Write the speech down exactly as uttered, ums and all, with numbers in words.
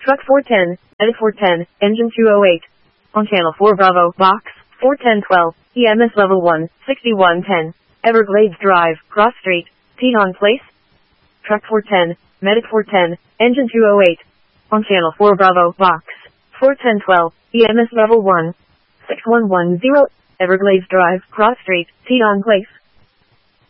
Truck four ten, Medic four ten, Engine two oh eight. On Channel four Bravo, Box, four ten twelve, E M S Level one, sixty-one ten. Everglades Drive, Cross Street, Teton Place. Truck four ten, Medic four ten, Engine two oh eight. On Channel four Bravo, Box, four ten twelve, E M S Level one, six one one zero. Everglades Drive, Cross Street, Teton Place.